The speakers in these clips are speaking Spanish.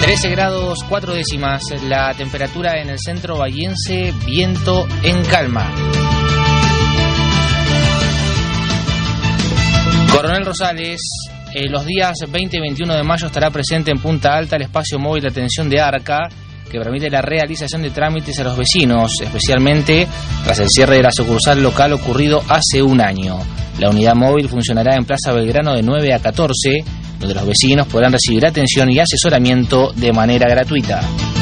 13 grados 4 décimas, la temperatura en el centro bahiense, viento en calma. Coronel Rosales, los días 20 y 21 de mayo estará presente en Punta Alta el espacio móvil de atención de ARCA, que permite la realización de trámites a los vecinos, especialmente tras el cierre de la sucursal local ocurrido hace un año. La unidad móvil funcionará en Plaza Belgrano de 9 a 14, donde los vecinos podrán recibir atención y asesoramiento de manera gratuita.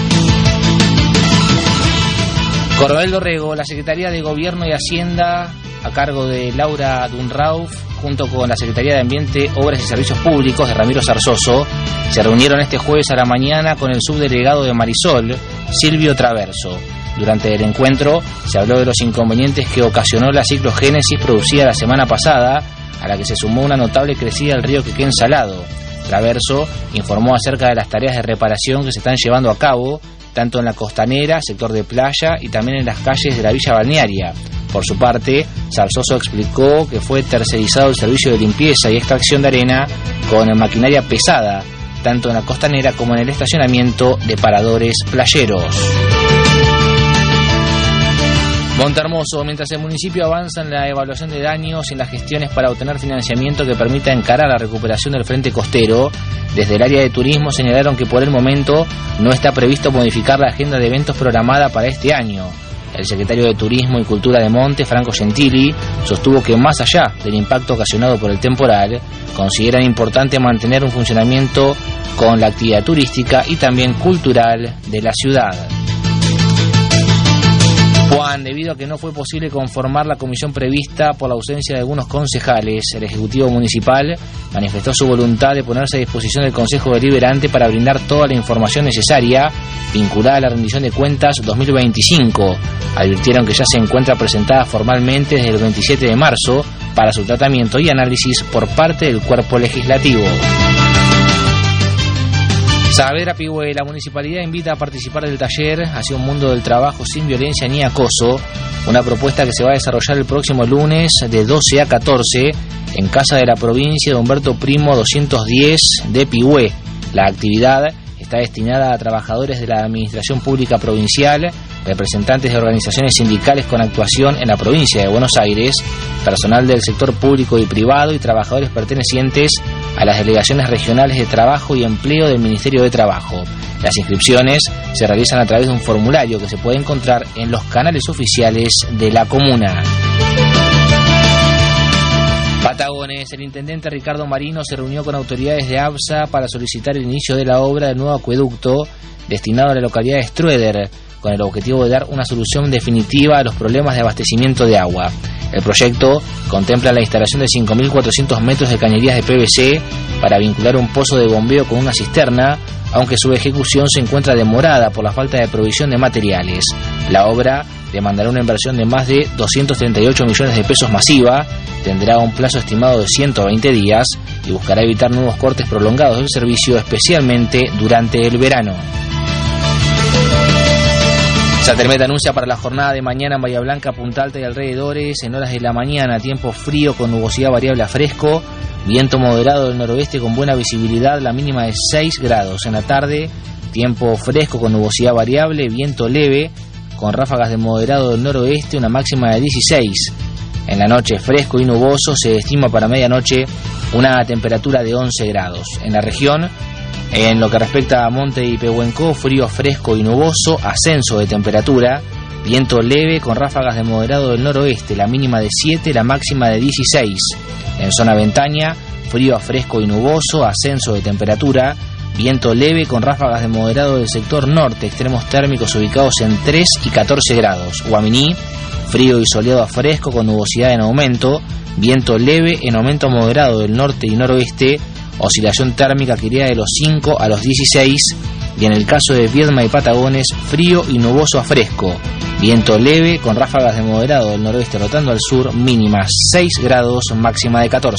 Coronel Dorrego, la Secretaría de Gobierno y Hacienda, a cargo de Laura Dunrauf, junto con la Secretaría de Ambiente, Obras y Servicios Públicos de Ramiro Zarzoso, se reunieron este jueves a la mañana con el subdelegado de Marisol, Silvio Traverso. Durante el encuentro se habló de los inconvenientes que ocasionó la ciclogénesis producida la semana pasada, a la que se sumó una notable crecida del río Quequén Salado. Traverso informó acerca de las tareas de reparación que se están llevando a cabo, tanto en la costanera, sector de playa, y también en las calles de la villa balnearia. Por su parte, Zarzoso explicó que fue tercerizado el servicio de limpieza y extracción de arena con maquinaria pesada, tanto en la costanera como en el estacionamiento de paradores playeros. Montehermoso, mientras el municipio avanza en la evaluación de daños y en las gestiones para obtener financiamiento que permita encarar la recuperación del frente costero, desde el área de turismo señalaron que por el momento no está previsto modificar la agenda de eventos programada para este año. El secretario de Turismo y Cultura de Monte, Franco Gentili, sostuvo que más allá del impacto ocasionado por el temporal, consideran importante mantener un funcionamiento con la actividad turística y también cultural de la ciudad. Juan, debido a que no fue posible conformar la comisión prevista por la ausencia de algunos concejales, el Ejecutivo Municipal manifestó su voluntad de ponerse a disposición del Consejo Deliberante para brindar toda la información necesaria vinculada a la rendición de cuentas 2025. Advirtieron que ya se encuentra presentada formalmente desde el 27 de marzo para su tratamiento y análisis por parte del cuerpo legislativo. Saavedra Pigüé, la municipalidad invita a participar del taller Hacia un mundo del trabajo sin violencia ni acoso, una propuesta que se va a desarrollar el próximo lunes de 12 a 14 en Casa de la Provincia de Humberto Primo 210 de Pigüé. La actividad está destinada a trabajadores de la Administración Pública Provincial, representantes de organizaciones sindicales con actuación en la provincia de Buenos Aires, personal del sector público y privado y trabajadores pertenecientes a las delegaciones regionales de trabajo y empleo del Ministerio de Trabajo. Las inscripciones se realizan a través de un formulario que se puede encontrar en los canales oficiales de la comuna. Patagones, el intendente Ricardo Marino se reunió con autoridades de ABSA para solicitar el inicio de la obra del nuevo acueducto destinado a la localidad de Strueder, con el objetivo de dar una solución definitiva a los problemas de abastecimiento de agua. El proyecto contempla la instalación de 5.400 metros de cañerías de PVC para vincular un pozo de bombeo con una cisterna, aunque su ejecución se encuentra demorada por la falta de provisión de materiales. La obra demandará una inversión de más de 238 millones de pesos masiva, tendrá un plazo estimado de 120 días y buscará evitar nuevos cortes prolongados del servicio, especialmente durante el verano. Santermet anuncia para la jornada de mañana en Bahía Blanca, Punta Alta y alrededores, en horas de la mañana, tiempo frío con nubosidad variable a fresco, viento moderado del noroeste con buena visibilidad, la mínima de 6 grados. En la tarde, tiempo fresco con nubosidad variable, viento leve, con ráfagas de moderado del noroeste, una máxima de 16. En la noche, fresco y nuboso, se estima para medianoche una temperatura de 11 grados. En la región, en lo que respecta a Monte y Pehuenco, frío, fresco y nuboso, ascenso de temperatura, viento leve con ráfagas de moderado del noroeste, la mínima de 7, la máxima de 16. En zona Ventaña, frío, fresco y nuboso, ascenso de temperatura, viento leve con ráfagas de moderado del sector norte, extremos térmicos ubicados en 3 y 14 grados. Guaminí, frío y soleado a fresco con nubosidad en aumento, viento leve en aumento moderado del norte y noroeste, oscilación térmica que iría de los 5 a los 16, y en el caso de Viedma y Patagones, frío y nuboso a fresco, viento leve con ráfagas de moderado del noroeste rotando al sur, mínima 6 grados, máxima de 14.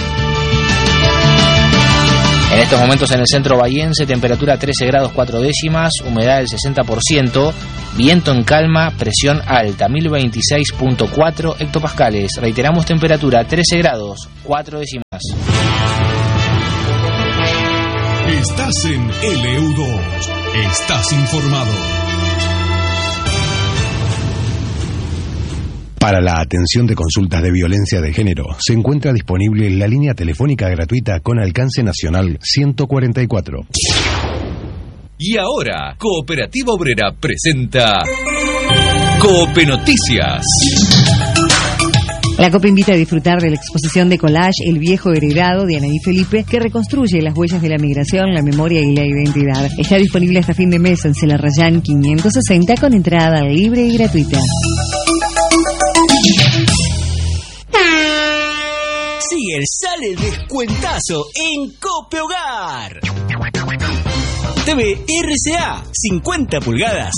En estos momentos en el centro bahiense, temperatura 13 grados 4 décimas, humedad del 60%, viento en calma, presión alta, 1026.4 hectopascales. Reiteramos, temperatura 13 grados 4 décimas. Estás en LU2. Estás informado. Para la atención de consultas de violencia de género, se encuentra disponible la línea telefónica gratuita con alcance nacional 144. Y ahora, Cooperativa Obrera presenta Cope Noticias. La COPE invita a disfrutar de la exposición de collage El viejo heredado de Anaí Felipe, que reconstruye las huellas de la migración, la memoria y la identidad. Está disponible hasta fin de mes en Celarrayán 560 con entrada libre y gratuita. Sigue el sale descuentazo en Cope Hogar. TV RCA, 50 pulgadas,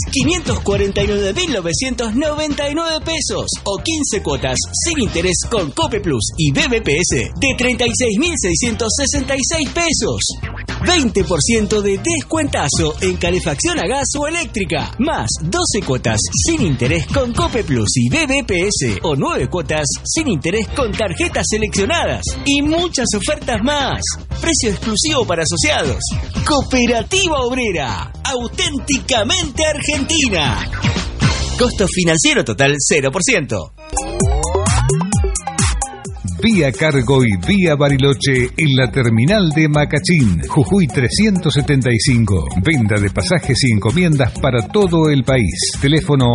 549.999 pesos o 15 cuotas sin interés con Cope Plus y BBPS de 36.666 pesos. 20% de descuentazo en calefacción a gas o eléctrica, más 12 cuotas sin interés con Cope Plus y BBPS o 9 cuotas sin interés con tarjetas seleccionadas y muchas ofertas más. Precio exclusivo para asociados. Cooperativa Obrera, auténticamente argentina. Costo financiero total 0%. Vía Cargo y Vía Bariloche en la terminal de Macachín, Jujuy 375. Venta de pasajes y encomiendas para todo el país. Teléfono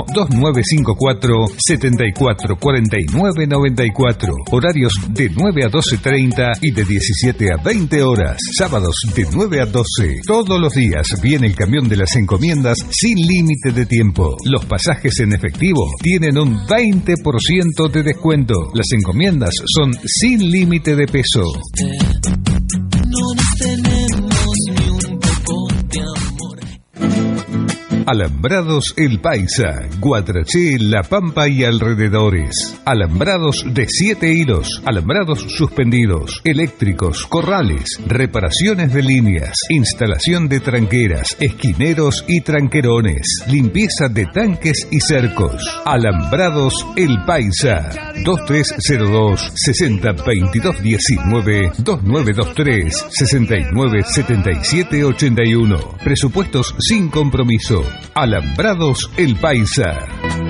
2954-744994. Horarios de 9 a 12:30 y de 17 a 20 horas. Sábados de 9 a 12. Todos los días viene el camión de las encomiendas sin límite de tiempo. Los pasajes en efectivo tienen un 20% de descuento. Las encomiendas son sin límite de peso. No nos tenemos ni un poco de amor. Alambrados El Paisa, Guatraché, La Pampa y alrededores. Alambrados de 7 hilos, alambrados suspendidos, eléctricos, corrales, reparaciones de líneas, instalación de tranqueras, esquineros y tranquerones, limpieza de tanques y cercos. Alambrados El Paisa, 2302 60 22 19 2923 69 77 81. Presupuestos sin compromiso. Alambrados El Paisa.